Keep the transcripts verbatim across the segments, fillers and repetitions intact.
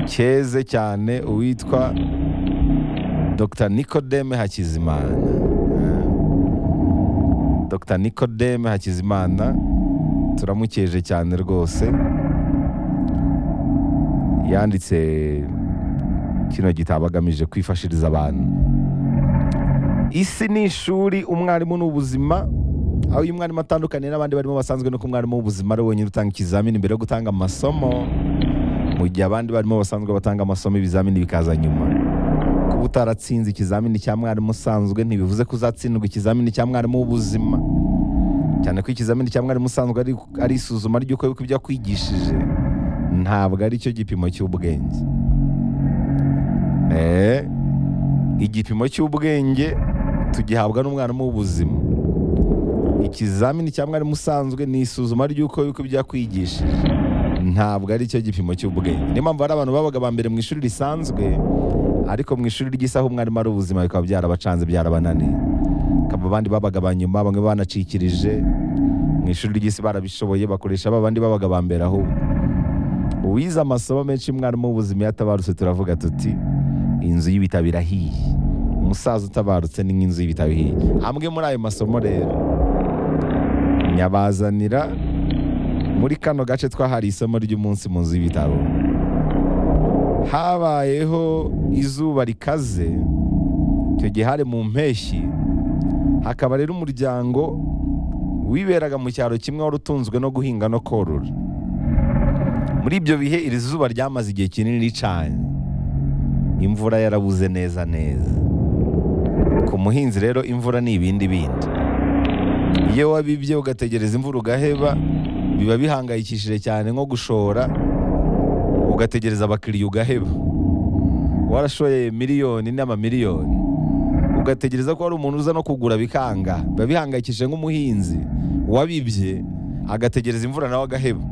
cyeze cyane uwitwa Dr Nicodeme Hakizimana. Dr Nicodeme Hakizimana turamukeje cyane rwose, yanditse kino gitabo agamije kwifashiriza abantu. Isi ni ishuri, umwarimu n'ubuzima, aho uyu mwarimu atandukanye n'abandi barimo basanzwe, no ku mwarimu w'ubuzima ari wenyine utanga ikizamini mbere yo gutanga amasomo, mu gihe abandi barimo basanzwe batanga amasomo ibizamini bikaza nyuma. Kuba utaratsinze ikizamini cya mwarimu usanzwe ntibivuze ko uzatsindwa ikizamini cya mwarimu w'ubuzima, cyane ko ikizamini cya mwarimu usanzwe ari, ari isuzuma ry'uko yuko ibyo yakwigishije, ntabwo ari cyo gipimo cy'ubwenge. Eh, igipimo cy'ubwenge tugihabwa n'umwarimu w'ubuzima. Ikizamini cya mwarimu usanzwe ni isuzuma ry'uko yuko ibyo yakwigishije, ntabwo ari cyo gipimo cy'ubwenge. Niyo mpamvu hari abantu babaga ba mbere mu ishuri risanzwe, ariko mu ishuri ry'isaha umwarimu ari ubuzima bikaba byarabacanze, byarabananiye. Kaba abandi babaga ba nyuma, bamwe banacikirije mu ishuri ry'isi barabishoboye, bakoresha babandi babaga ba mbere. Aho uwize amasomo menshi umwarimu w'ubuzima yatabarutse turavuga tuti inzu y'ibitabo irahiye. Umusaza utabarutse ni nk'inzu y'ibitabo ihiye. Amwe muri ayo masomo rero nyabazanira muri kano gace twahari isomo ry'umunsi mu nzu y'ibitabo. Habayeho izuba rikaze, icyo gihe hari mu mpeshyi, hakaba rero umuryango wiberaga mu cyaro kimwe wari utunzwe no guhinga no korora. Muri ibyo bihe iri zuba ryamaze igihe kinini ricanye, imvura yarabuze neza neza. Ku muhinzi rero imvura ni ibindi bindi. Iyo wabibye ugategereza imvura ugaheba, biba bihangayikishije cyane nko gushora ugategereza abakiriya ugaheba. Warashoye miliyoni n'amamiliyoni ugategereza ko hari umuntu uza no kugura bikanga, biba bihangayikishije nk'umuhinzi wabibye agategereza imvura nawe agaheba.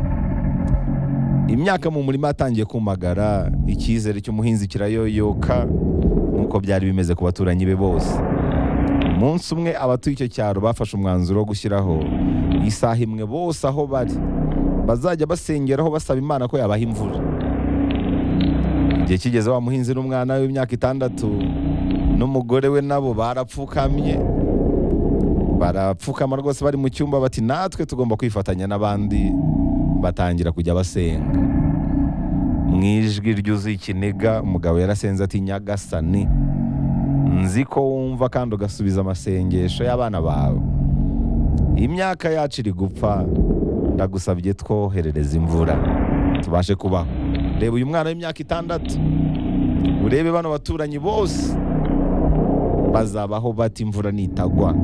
Imyaka mu murima yatangiye kumagara, icyizere cy'umuhinzi kirayoyoka nk'uko byari bimeze ku baturanyi be bose. Umunsi umwe abatuye icyo cyaro bafashe umwanzuro wo gushyiraho isaha imwe bose aho bari bazajya basengeraho basaba Imana ko yabaha imvura. Igihe kigeze wa muhinzi n'umwana we w'imyaka itandatu n'umugore we nabo barapfukamye, barapfukama rwose bari mu cyumba bati natwe tugomba kwifatanya n'abandi, batangira kujya basenga. Mu ijwi ryuzuye ikiniga umugabo yarasenze ati Nyagasani, nzi ko wumva kandi ugasubiza amasengesho y'abana bawe. Imyaka yacu iri gupfa, ndagusabye twoherereza imvura tubashe kubaho. Reba uyu mwana w'imyaka itandatu, urebe bano baturanyi bose bazabaho bati imvura nitagwa.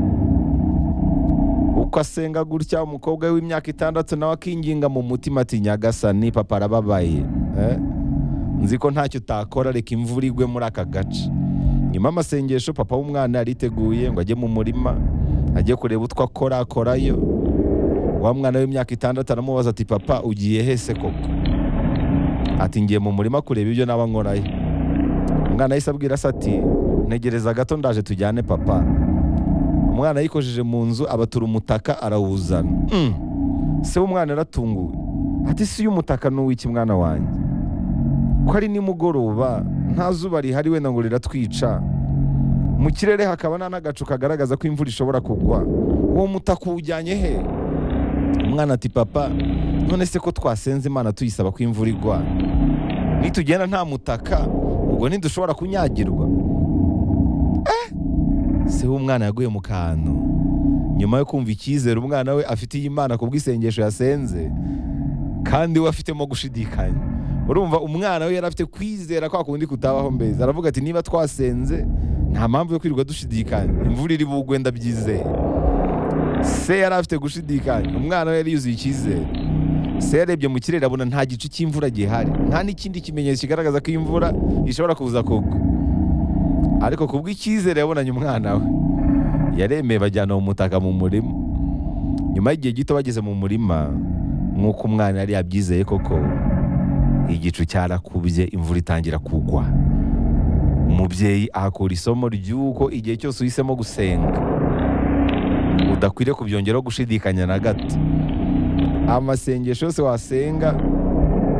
Uko asenga gutya, umukobwa w'imyaka itandatu nawe akinginga mu mutima ati Nyagasani, papa arababaye, eh? Nzi ko ntacyo utakora, reka imvura igwe muri aka gace. Nyuma y'amasengesho papa w'umwana yariteguye ngo ajye mu murima, ajye kureba utwo akora akorayo. Wa mwana w'imyaka itandatu aramubaza ati papa ugiye hese koko? Ati ngiye mu murima kureba ibyo naba nkorayo. Umwana yahise abwira se ati ntegereza gato ndaje tujyane papa. Umwana yikojeje mu nzu abatura umutaka arawuzana. Mm. Se w'umwana yaratunguwe ati si y'umutaka n'uw'iki mwana wanjye? Ko ari nimugoroba nta zuba rihari wenda ngo riratwica, mu kirere hakaba nta n'agacu kagaragaza ko imvura ishobora kugwa, uwo mutaka uwujyanye he? Umwana ati papa none se ko twasenze Imana tuyisaba ko imvura igwa, nitugenda nta mutaka ubwo ntidushobora kunyagirwa? Eh, se w'umwana yaguye mu kantu. Nyuma yo kumva icyizere umwana we afitiye Imana ku bw'isengesho yasenze kandi we afitemo gushidikanya, urumva umwana we yarafite kwizera kwa kundi kutabaho mbeza. Aravuga ati niba twasenze nta mpamvu yo kwirirwa dushidikanya, imvura iri bugwe ndabyizeye. Se yari afite gushidikanya, umwana we yari yuzuye icyizere. Se yarebye mu kirere abona nta gicu cy'imvura gihari, nta n'ikindi kimenyetso kigaragaza ko imvura ishobora kuza kugwa. Ariko kubw'icyizere yabonanye umwana we, yaremeye bajyana mu mutaka mu murima. Nyuma y'igihe gito bageze mu murima, nk'uko umwana yari yabyizeye koko, igicu cyarakubye, imvura itangira kugwa. Umubyeyi ahakura isomo ry'uko igihe cyose uhisemo gusenga udakwiriye kubyongeraho gushidikanya na gato. Amasengesho yose wasenga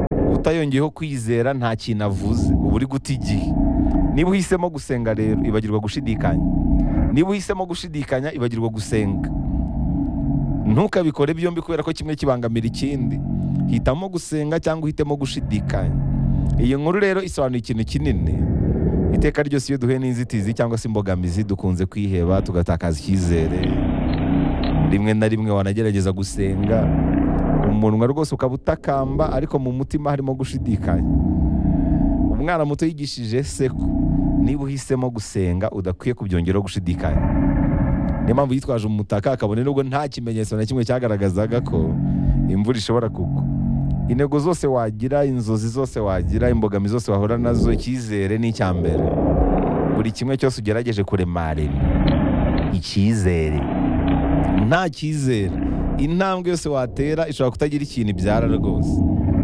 utayongeyeho kwizera nta kintu avuze, uba uri guta igihe. Niba uhisemo gusenga rero ibagirwa gushidikanya, niba uhisemo gushidikanya ibagirwa gusenga. Ntukabikore byombi kubera ko kimwe kibangamira ikindi. Hitamo gusenga cyangwa uhitemo gushidikanya. Iyi nkuru rero isobanuye ikintu kinini. Iteka ryose iyo duhuye n'inzitizi cyangwa se imbogamizi dukunze kwiheba tugatakaza icyizere. Rimwe na rimwe wanagerageza gusenga, umunwa rwose ukaba utakamba ariko mu mutima harimo gushidikanya. Umwana muto yigishije se ko niba uhisemo gusenga udakwiye kubyongeraho gushidikanya. Niyo mpamvu yitwaje umutaka akabona nubwo nta kimenyetso na kimwe cyagaragazaga ko imvura ishobora kugwa. Intego zose wagira, inzozi zose wagira, imbogamizi zose wahura nazo, icyizere ni icya mbere. Buri kimwe cyose ugerageje kuremarema icyizere. Nta cyizere intambwe yose watera ishobora kutagira ikintu ibyara rwose,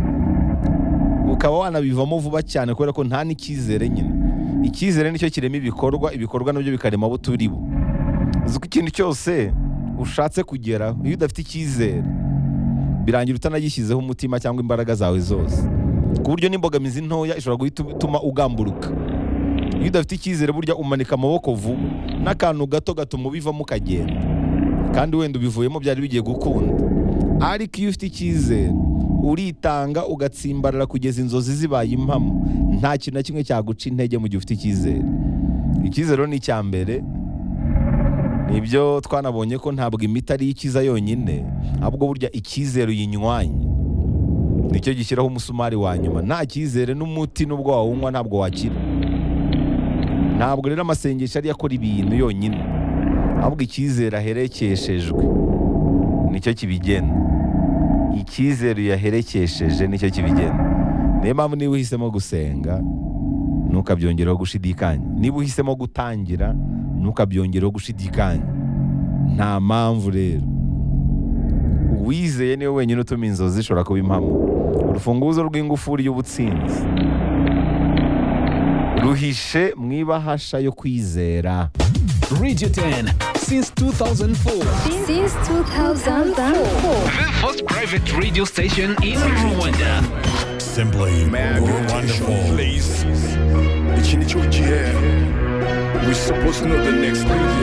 ukaba wanabivamo vuba cyane kubera ko nta n'icyizere nyine. Icyizere nicyo kirema ibikorwa, ibikorwa nabyo bikarema abo turi bo. Uzi ko ikintu cyose ushatse kugeraho iyo udafite icyizere birangira utanagishyizeho umutima cyangwa imbaraga zawe zose, ku buryo n'imbogamizi ntoya ishobora guhita ituma ugamburuka. Iyo udafite icyizere burya umanika amaboko vuba, n'akantu gato gatuma ubivamo ukagenda, kandi wenda ubivuyemo byari bigiye gukunda. Ariko iyo ufite icyizere uritanga ugatsimbarara kugeza inzozi zibaye impamo. Nta kintu na kimwe cyaguca intege mu gihe ufite icyizere. Icyizere ni icya mbere. Nibyo twanabonye ko ntabwo imiti ari ikiza yonyine, ahubwo burya icyizere uyinywanye nicyo gishyiraho umusumari wa nyuma. Nta cyizere n'umuti nubwo wawunywa ntabwo wakira. Ntabwo rero amasengesho ari yakora ibintu yonyine, ahubwo icyizere aherekeshejwe nicyo kibigena. Icyizere yaherekesheje nicyo kibigena. Niyo mpamvu niba uhisemo gusenga ntukabyongeraho gushidikanya. Niba uhisemo gutangira ntukabyongeraho gushidikanya. Nta mpamvu rero. Uwizeye niwe wenyine utuma inzozi zishobora kuba impamo. Urufunguzo rw'ingufuri y'ubutsinzi ruhishe mu ibahasha yo kwizera. Radio ten since two thousand four. Since two thousand four. The first private radio station in Rwanda. Simply wonderful. Please. Iki ni cyo gihe. We're supposed to know the next thing.